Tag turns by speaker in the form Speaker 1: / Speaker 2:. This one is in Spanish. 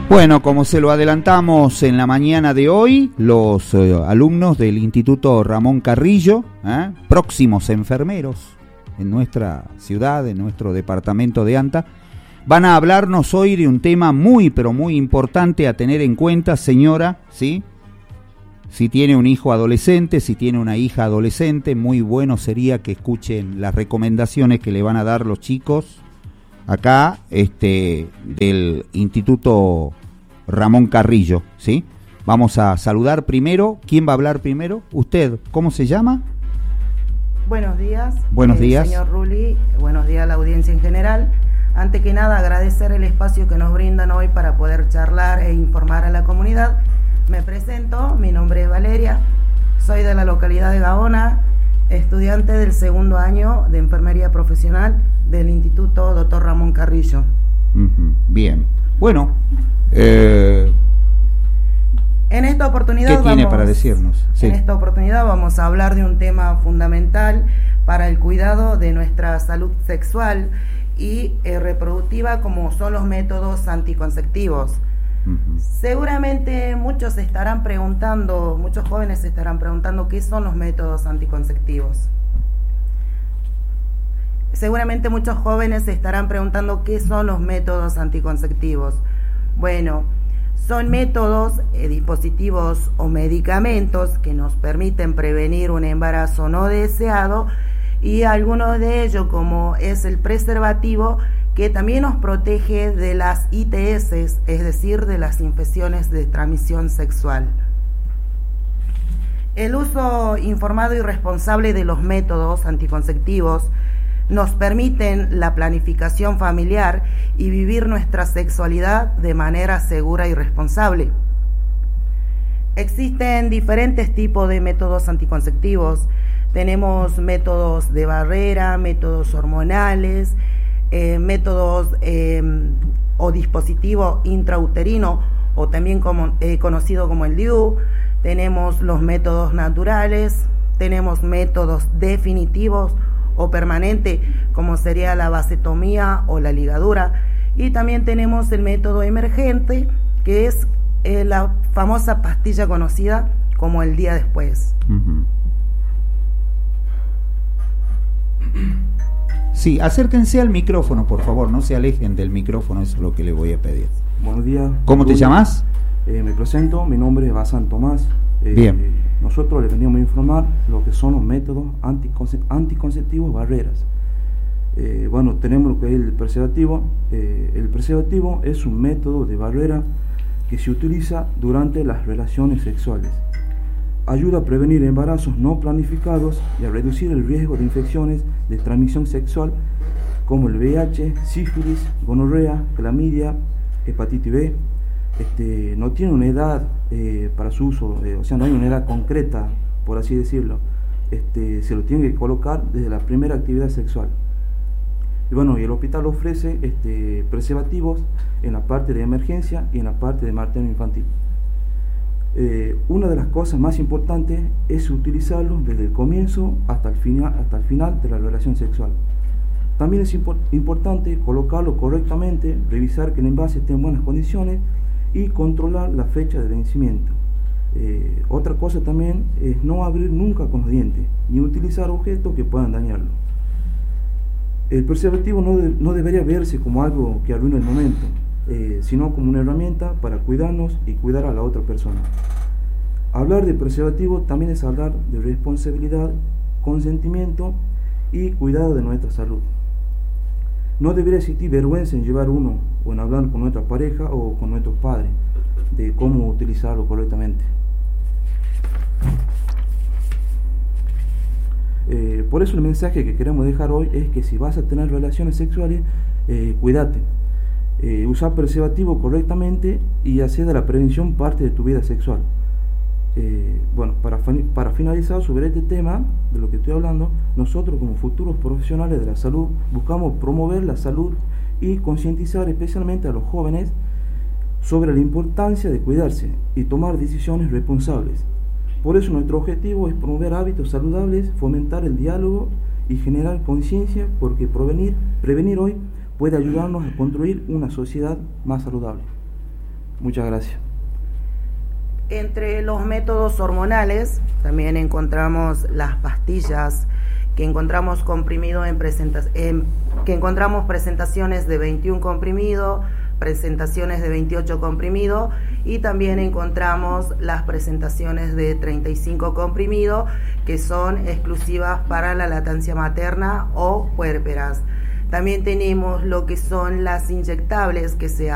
Speaker 1: Bueno, como se lo adelantamos en la mañana de hoy, los alumnos del Instituto Ramón Carrillo, próximos enfermeros en nuestra ciudad, en nuestro departamento de Anta, van a hablarnos hoy de un tema muy, pero muy importante a tener en cuenta, señora, ¿sí? Si tiene un hijo adolescente, si tiene una hija adolescente, muy bueno sería que escuchen las recomendaciones que le van a dar los chicos acá del Instituto Ramón Carrillo, ¿sí? Vamos a saludar primero. ¿Quién va a hablar primero? Usted, ¿cómo se llama?
Speaker 2: Buenos días.
Speaker 1: Buenos días.
Speaker 2: Señor Rulli, buenos días a la audiencia en general. Antes que nada, agradecer el espacio que nos brindan hoy para poder charlar e informar a la comunidad. Me presento, mi nombre es Valeria, soy de la localidad de Gaona, estudiante del segundo año de Enfermería Profesional del Instituto Dr. Ramón Carrillo.
Speaker 1: Bien. Bueno,
Speaker 2: en esta oportunidad
Speaker 1: ¿qué tiene para decirnos? Sí.
Speaker 2: En esta oportunidad vamos a hablar de un tema fundamental para el cuidado de nuestra salud sexual y reproductiva, como son los métodos anticonceptivos. Seguramente muchos jóvenes se estarán preguntando qué son los métodos anticonceptivos. Seguramente muchos jóvenes se estarán preguntando qué son los métodos anticonceptivos. Bueno, son métodos, dispositivos o medicamentos que nos permiten prevenir un embarazo no deseado, y algunos de ellos, como es el preservativo, que también nos protege de las ITS, es decir, de las infecciones de transmisión sexual. El uso informado y responsable de los métodos anticonceptivos nos permiten la planificación familiar y vivir nuestra sexualidad de manera segura y responsable. Existen diferentes tipos de métodos anticonceptivos. Tenemos métodos de barrera, métodos hormonales, métodos o dispositivo intrauterino, o también conocido como el DIU. Tenemos los métodos naturales, tenemos métodos definitivos o permanente, como sería la vasectomía o la ligadura, y también tenemos el método emergente, que es la famosa pastilla conocida como el día después.
Speaker 1: Sí, acérquense al micrófono, por favor, no se alejen del micrófono, eso es lo que le voy a pedir.
Speaker 3: Buenos días.
Speaker 1: ¿Cómo te llamas?
Speaker 3: Me presento, mi nombre es Basan Tomás.
Speaker 1: Bien.
Speaker 3: Nosotros le venimos a informar lo que son los métodos anticonceptivos barreras. Bueno, tenemos lo que es el preservativo. El preservativo es un método de barrera que se utiliza durante las relaciones sexuales. Ayuda a prevenir embarazos no planificados y a reducir el riesgo de infecciones de transmisión sexual como el VIH, sífilis, gonorrea, clamidia, hepatitis B. No tiene una edad para su uso, o sea, no hay una edad concreta, por así decirlo. Se lo tiene que colocar desde la primera actividad sexual. Y bueno, y el hospital ofrece preservativos en la parte de emergencia y en la parte de materno infantil. Una de las cosas más importantes es utilizarlos desde el comienzo hasta el final de la relación sexual. También es importante colocarlo correctamente, revisar que el envase esté en buenas condiciones y controlar la fecha de vencimiento. Otra cosa también es no abrir nunca con los dientes, ni utilizar objetos que puedan dañarlo. El preservativo no debería verse como algo que arruine el momento, sino como una herramienta para cuidarnos y cuidar a la otra persona. Hablar de preservativo también es hablar de responsabilidad, consentimiento y cuidado de nuestra salud. No debería existir vergüenza en llevar uno o en hablar con nuestra pareja o con nuestros padres de cómo utilizarlo correctamente. Por eso el mensaje que queremos dejar hoy es que si vas a tener relaciones sexuales, cuídate. Usar preservativo correctamente y hacer de la prevención parte de tu vida sexual. Bueno, para finalizar sobre este tema de lo que estoy hablando, nosotros como futuros profesionales de la salud buscamos promover la salud y concientizar especialmente a los jóvenes sobre la importancia de cuidarse y tomar decisiones responsables. Por eso nuestro objetivo es promover hábitos saludables, fomentar el diálogo y generar conciencia, porque prevenir hoy puede ayudarnos a construir una sociedad más saludable. Muchas gracias.
Speaker 2: Entre los métodos hormonales también encontramos las pastillas, que encontramos presentaciones de 21 comprimidos, presentaciones de 28 comprimidos y también encontramos las presentaciones de 35 comprimidos que son exclusivas para la lactancia materna o puérperas. También tenemos lo que son las inyectables que se